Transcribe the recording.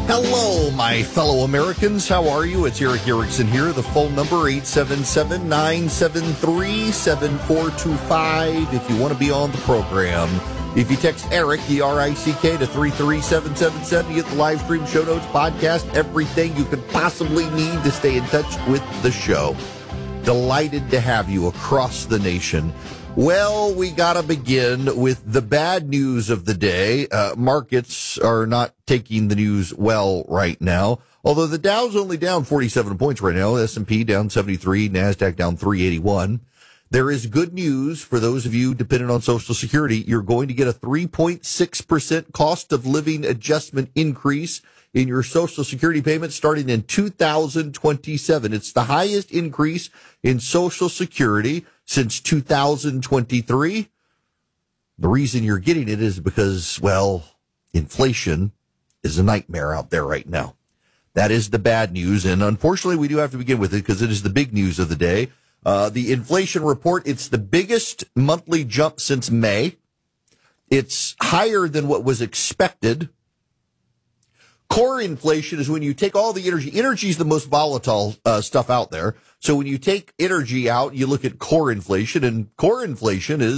Hello, my fellow Americans. How are you? It's Eric Erickson here. The phone number, 877-973-7425, if you want to be on the program. If you text Eric, E-R-I-C-K, to 33777, you get the live stream, show notes, podcast, everything you could possibly need to stay in touch with the show. Delighted to have you across the nation. Well, we got to begin with the bad news of the day. Markets are not taking the news well right now. Although the Dow's only down 47 points right now, S&P down 73, NASDAQ down 381. There is good news for those of you dependent on Social Security. You're going to get a 3.6% cost of living adjustment increase in your Social Security payments starting in 2027. It's the highest increase in Social Security since 2023. The reason you're getting it is because, well, inflation is a nightmare out there right now. That is the bad news, and unfortunately we do have to begin with it because it is the big news of the day. The inflation report, it's the biggest monthly jump since May. It's higher than what was expected. Core inflation is when you take all the energy. Energy is the most volatile stuff out there. So when you take energy out, you look at core inflation, and core inflation is